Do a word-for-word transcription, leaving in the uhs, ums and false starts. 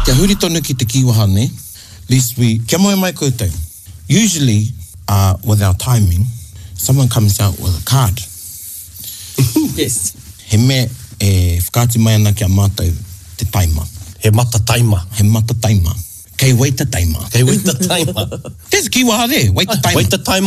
Kia huri tonu ki te kiwaha ne. Least we, kia moe mai koutou. Usually, uh, with our timing, someone comes out with a card. Yes. He me e whakaati mai ana kia mātou te taima. He mata taima. He mata taima. Kei waita taima. Kei waita taima. There's a kiwaha there, waita taima. Waita taima.